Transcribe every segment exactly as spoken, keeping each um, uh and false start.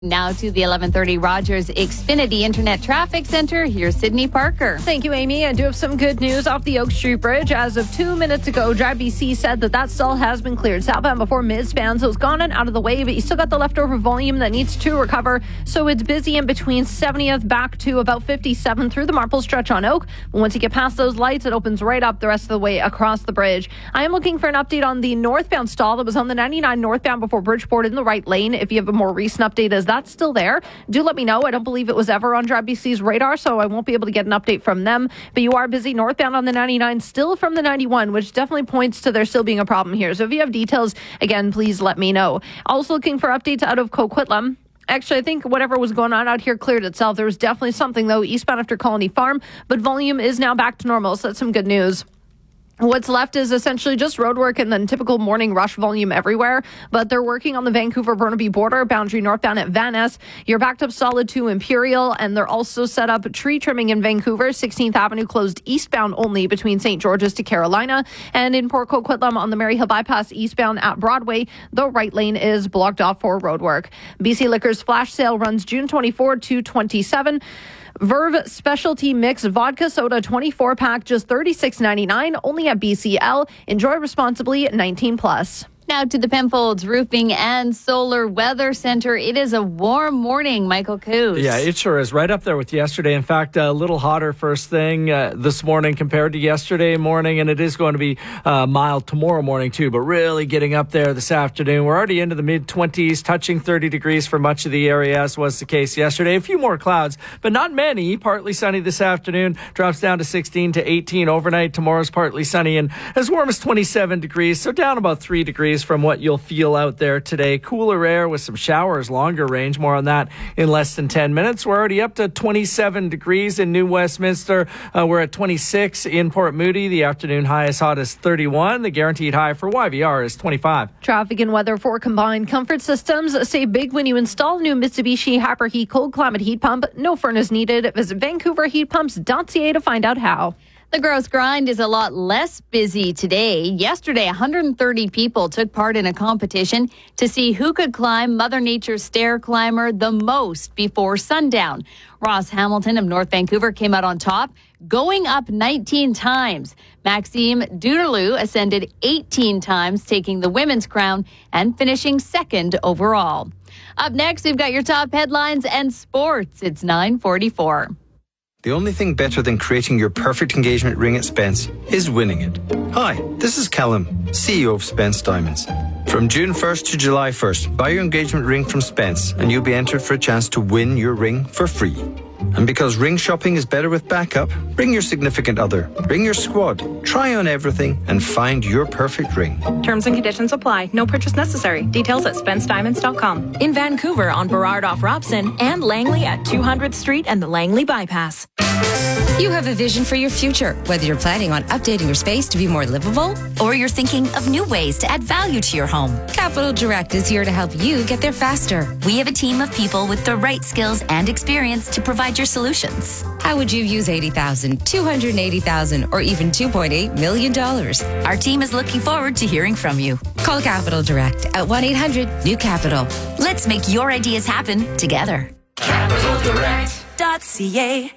Now to the eleven thirty Rogers Xfinity Internet Traffic Center. Here's Sydney Parker. Thank you, Amy. I do have some good news off the Oak Street Bridge. As of two minutes ago, Drive B C said that that stall has been cleared southbound before mid-span, so it's gone and out of the way, but you still got the leftover volume that needs to recover. So it's busy in between seventieth back to about fifty-seventh through the Marple stretch on Oak. But once you get past those lights, it opens right up the rest of the way across the bridge. I am looking for an update on the northbound stall that was on the ninety-nine northbound before Bridgeport in the right lane. If you have a more recent update, is that still there? Do let me know. I don't believe it was ever on Drive B C's radar, so I won't be able to get an update from them. But you are busy northbound on the ninety-nine, still from the ninety-one, which definitely points to there still being a problem here. So if you have details, again, please let me know. Also looking for updates out of Coquitlam. Actually, I think whatever was going on out here cleared itself. There was definitely something, though, eastbound after Colony Farm, but volume is now back to normal, so that's some good news. What's left is essentially just road work and then typical morning rush volume everywhere. But they're working on the Vancouver-Burnaby border, boundary northbound at Van Ness. You're backed up solid to Imperial, and they're also set up tree trimming in Vancouver. sixteenth Avenue closed eastbound only between Saint George's to Carolina. And in Port Coquitlam on the Maryhill bypass eastbound at Broadway, the right lane is blocked off for road work. B C Liquor's flash sale runs June twenty-fourth to twenty-seventh. Verve Specialty Mix Vodka Soda twenty-four pack, just thirty-six ninety-nine, only at B C L. Enjoy responsibly, nineteen plus. Now to the Penfolds Roofing and Solar Weather Center. It is a warm morning, Michael Coos. Yeah, it sure is. Right up there with yesterday. In fact, a little hotter first thing uh, this morning compared to yesterday morning, and it is going to be uh, mild tomorrow morning too, but really getting up there this afternoon. We're already into the mid-twenties, touching thirty degrees for much of the area, as was the case yesterday. A few more clouds, but not many. Partly sunny this afternoon, drops down to sixteen to eighteen overnight. Tomorrow's partly sunny and as warm as twenty-seven degrees, so down about three degrees from what you'll feel out there today. Cooler air with some showers, longer range. More on that in less than ten minutes. We're already up to twenty-seven degrees in New Westminster. Uh, we're at twenty-six in Port Moody. The afternoon high as hot as thirty-one. The guaranteed high for Y V R is twenty-five. Traffic and weather for Combined Comfort Systems. Save big when you install new Mitsubishi Hyper-Heat Cold Climate Heat Pump. No furnace needed. Visit vancouver heat pumps dot c a to find out how. The gross grind is a lot less busy today. Yesterday, one hundred thirty people took part in a competition to see who could climb Mother Nature's stair climber the most before sundown. Ross Hamilton of North Vancouver came out on top, going up nineteen times. Maxime Duderlou ascended eighteen times, taking the women's crown and finishing second overall. Up next, we've got your top headlines and sports. It's nine forty-four. The only thing better than creating your perfect engagement ring at Spence is winning it. Hi, this is Callum, C E O of Spence Diamonds. From June first to July first, buy your engagement ring from Spence and you'll be entered for a chance to win your ring for free. And because ring shopping is better with backup, bring your significant other, bring your squad, try on everything and find your perfect ring. Terms and conditions apply. No purchase necessary. Details at spence diamonds dot com. In Vancouver on Burrard off Robson and Langley at two hundredth Street and the Langley Bypass. You have a vision for your future, whether you're planning on updating your space to be more livable or you're thinking of new ways to add value to your home. Capital Direct is here to help you get there faster. We have a team of people with the right skills and experience to provide your solutions. How would you use eighty thousand dollars, two hundred eighty thousand dollars, or even two point eight million dollars? Our team is looking forward to hearing from you. Call Capital Direct at one eight hundred new capital. Let's make your ideas happen together. capital direct dot c a.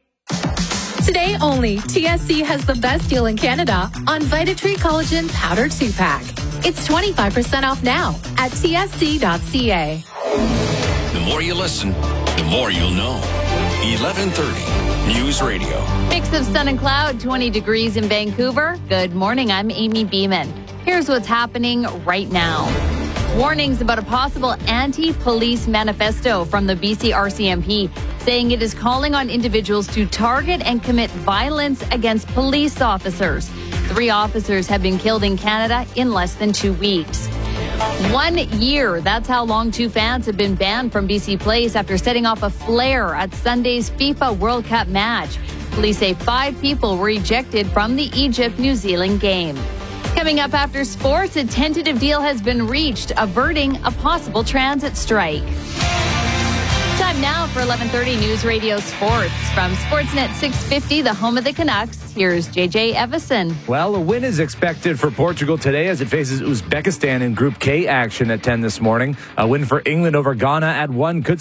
Today only, T S C has the best deal in Canada on Vitatree Collagen Powder two pack. It's twenty-five percent off now at t s c dot c a. The more you listen, the more you'll know. eleven thirty News Radio. Mix of sun and cloud, twenty degrees in Vancouver. Good morning, I'm Amy Beeman. Here's what's happening right now. Warnings about a possible anti-police manifesto from the B C R C M P, saying it is calling on individuals to target and commit violence against police officers. Three officers have been killed in Canada in less than two weeks. One year, that's how long two fans have been banned from B C Place after setting off a flare at Sunday's FIFA World Cup match. Police say five people were ejected from the Egypt-New Zealand game. Coming up after sports, a tentative deal has been reached, averting a possible transit strike. Time now for eleven thirty News Radio Sports. From Sportsnet six fifty, the home of the Canucks, here's J J Evison. Well, a win is expected for Portugal today as it faces Uzbekistan in Group K action at ten this morning. A win for England over Ghana at one could